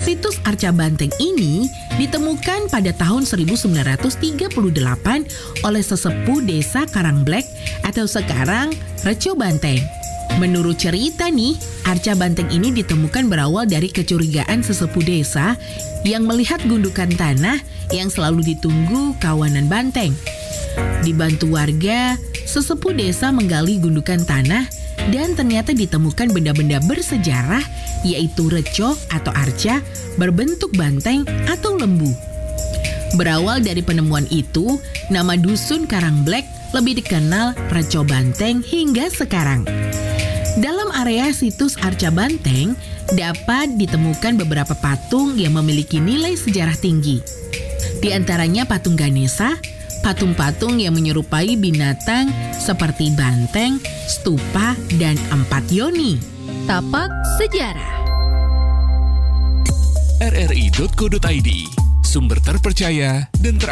Situs Arca Banteng ini ditemukan pada tahun 1938 oleh sesepuh desa Karangblek atau sekarang Reco Banteng. Menurut cerita nih, Arca Banteng ini ditemukan berawal dari kecurigaan sesepuh desa yang melihat gundukan tanah yang selalu ditunggu kawanan banteng. Dibantu warga, sesepuh desa menggali gundukan tanah dan ternyata ditemukan benda-benda bersejarah yaitu reco atau arca berbentuk banteng atau lembu. Berawal dari penemuan itu, nama dusun Karangblek lebih dikenal Reco Banteng hingga sekarang. Dalam area situs Arca Banteng dapat ditemukan beberapa patung yang memiliki nilai sejarah tinggi. Di antaranya patung Ganesha, patung-patung yang menyerupai binatang seperti banteng, stupa, dan empat yoni. Tapak Sejarah. rri.co.id, sumber terpercaya dan